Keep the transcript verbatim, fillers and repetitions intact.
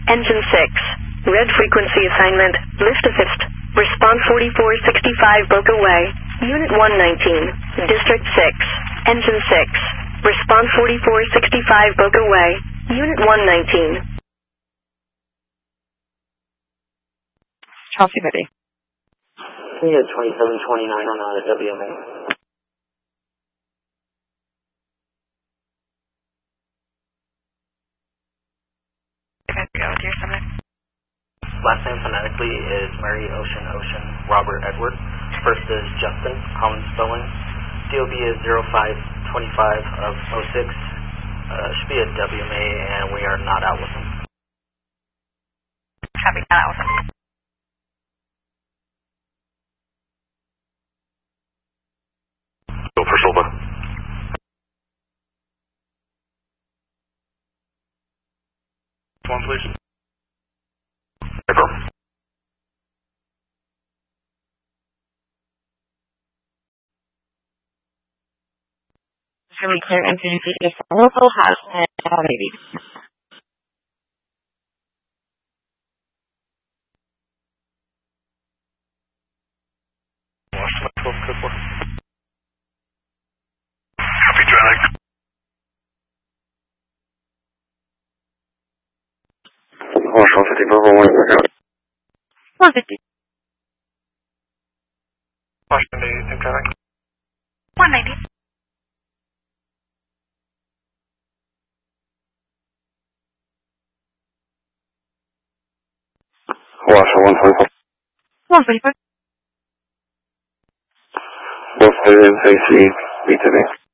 Engine six. Red frequency assignment, lift assist. Response forty-four sixty-five Boca Way. Unit one nineteen. District six. Engine six. Response forty-four sixty-five Boca Way. Unit one nineteen. Chelsea Betty. Unit twenty-seven twenty-nine on uh, W M A. Go with your summit. Last name phonetically is Mary Ocean Ocean Robert Edward. First is Justin, common spelling. D O B is zero five twenty-five of oh six. Uh, should be a W M A, and we are not out with them. Copy, not out with them. Go for Silva. One, please. Paper. It's really clear infinity is local house and uh, maybe. twelve, code four. Copy, traffic. one fifty, Bravo one, second. one fifty. Washington, same traffic. one ninety. Washer one forty-four. one forty-four. one forty-four, B T V.